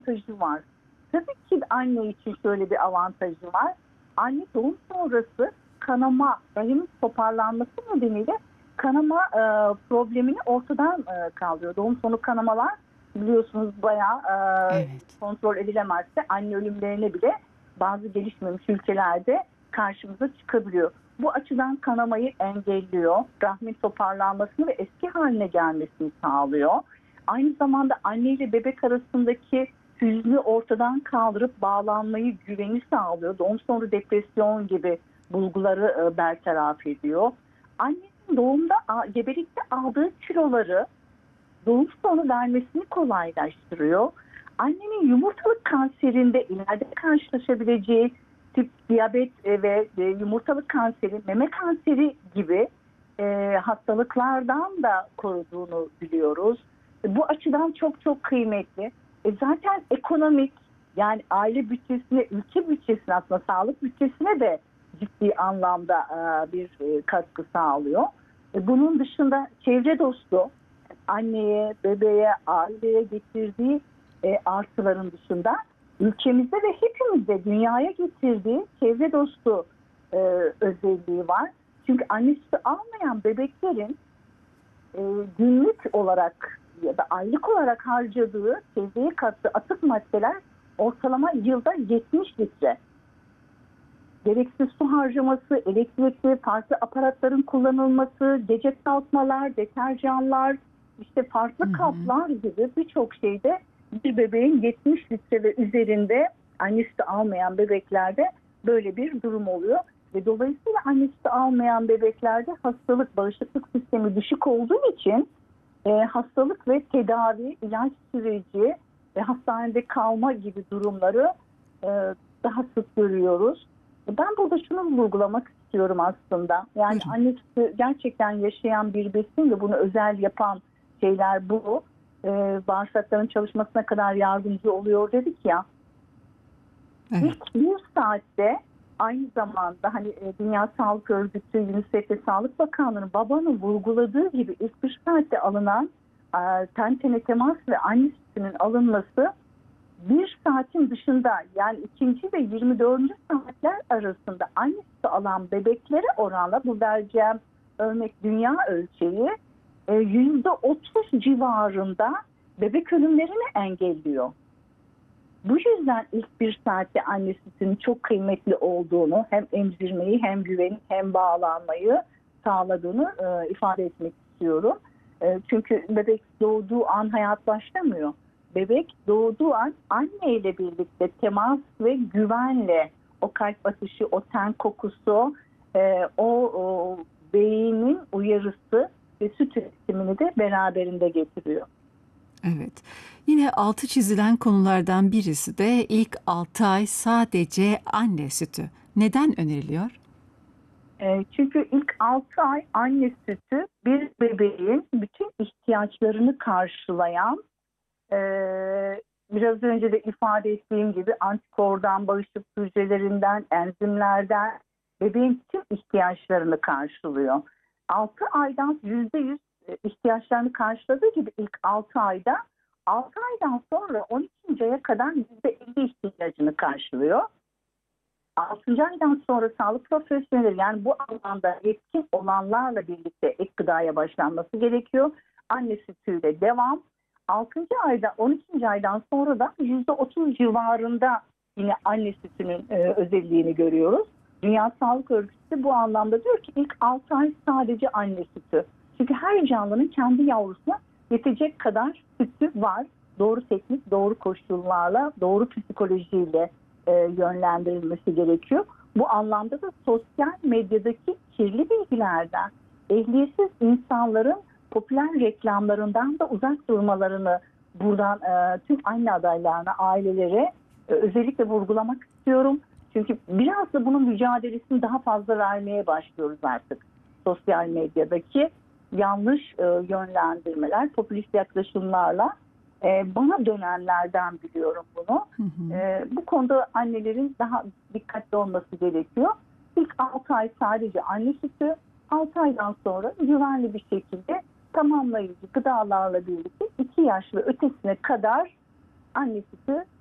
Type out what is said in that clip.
avantajı var. Tabii ki anne için şöyle bir avantajı var. Anne doğum sonrası kanama, rahimin toparlanması nedeniyle kanama problemini ortadan kaldırıyor. Doğum sonu kanamalar biliyorsunuz bayağı Evet. kontrol edilemezse anne ölümlerine bile bazı gelişmemiş ülkelerde karşımıza çıkabiliyor. Bu açıdan kanamayı engelliyor, rahmin toparlanmasını ve eski haline gelmesini sağlıyor. Aynı zamanda anne ile bebek arasındaki hüznü ortadan kaldırıp bağlanmayı, güveni sağlıyor. Doğum sonrası depresyon gibi bulguları bertaraf ediyor. Annenin doğumda, gebelikte aldığı kiloları doğum sonu vermesini kolaylaştırıyor. Annenin yumurtalık kanserinde ileride karşılaşabileceği tip diyabet ve yumurtalık kanseri, meme kanseri gibi hastalıklardan da koruduğunu biliyoruz. Bu açıdan çok çok kıymetli. Zaten ekonomik, yani aile bütçesine, ülke bütçesine, aslında sağlık bütçesine de ciddi anlamda bir katkı sağlıyor. Bunun dışında çevre dostu, anneye, bebeğe, aileye getirdiği artıların dışında ülkemizde ve hepimizde dünyaya getirdiği çevre dostu özelliği var. Çünkü anne sütü almayan bebeklerin günlük olarak ya da aylık olarak harcadığı çevreye kattığı atık maddeler ortalama yılda 70 litre. Gereksiz su harcaması, elektrikli farklı aparatların kullanılması, gece kalkmalar, deterjanlar, işte farklı kaplar gibi birçok şeyde bir bebeğin 70 litre ve üzerinde anne sütü almayan bebeklerde böyle bir durum oluyor. Ve dolayısıyla anne sütü almayan bebeklerde hastalık, bağışıklık sistemi düşük olduğu için hastalık ve tedavi, ilaç süreci ve hastanede kalma gibi durumları daha sık görüyoruz. Ben burada şunu vurgulamak istiyorum aslında. Yani Buyurun. anne sütü gerçekten yaşayan bir besin ve bunu özel yapan şeyler bu. Bağırsakların çalışmasına kadar yardımcı oluyor dedik ya. Evet. İlk bir saatte aynı zamanda hani Dünya Sağlık Örgütü, UNICEF ve Sağlık Bakanlığı'nın babanın vurguladığı gibi ilk bir saatte alınan ten tene temas ve anne sütünün alınması bir saatin dışında, yani ikinci ve 24. saatler arasında anne sütü alan bebeklere oranla, bu vereceğim örnek dünya ölçeği, %30 civarında bebek ölümlerini engelliyor. Bu yüzden ilk bir saatte anne sütünün çok kıymetli olduğunu, hem emzirmeyi hem güveni hem bağlanmayı sağladığını ifade etmek istiyorum. Çünkü bebek doğduğu an hayat başlamıyor. Bebek doğduğu an anne ile birlikte temas ve güvenle o kalp atışı, o ten kokusu, o beynin uyarısı ve süt üretimini de beraberinde getiriyor. Evet. Yine altı çizilen konulardan birisi de ilk 6 ay sadece anne sütü. Neden öneriliyor? Çünkü ilk 6 ay anne sütü bir bebeğin bütün ihtiyaçlarını karşılayan, e, biraz önce de ifade ettiğim gibi antikordan, bağışıklık hücrelerinden, enzimlerden bebeğin tüm ihtiyaçlarını karşılıyor. 6 aydan %100 ihtiyaçlarını karşıladığı gibi ilk 6 ayda, 6 aydan sonra 12. aya kadar %50 ihtiyacını karşılıyor. 6. aydan sonra sağlık profesyonelleri, yani bu alanda yetkin olanlarla birlikte ek gıdaya başlanması gerekiyor. Anne sütüyle devam. 6. ayda 12. aydan sonra da %30 civarında yine anne sütünün özelliğini görüyoruz. Dünya Sağlık Örgütü bu anlamda diyor ki ilk 6 ay sadece anne sütü. Çünkü her canlının kendi yavrusuna yetecek kadar sütü var. Doğru teknik, doğru koşullarla, doğru psikolojiyle yönlendirilmesi gerekiyor. Bu anlamda da sosyal medyadaki kirli bilgilerden, ehliyetsiz insanların popüler reklamlarından da uzak durmalarını buradan tüm anne adaylarına, ailelere özellikle vurgulamak istiyorum. Çünkü biraz da bunun mücadelesini daha fazla vermeye başlıyoruz artık. Sosyal medyadaki yanlış yönlendirmeler, popülist yaklaşımlarla bana dönenlerden biliyorum bunu. Bu konuda annelerin daha dikkatli olması gerekiyor. İlk 6 ay sadece anne sütü, 6 aydan sonra güvenli bir şekilde tamamlayıcı gıdalarla birlikte 2 yaş ve ötesine kadar anne sütü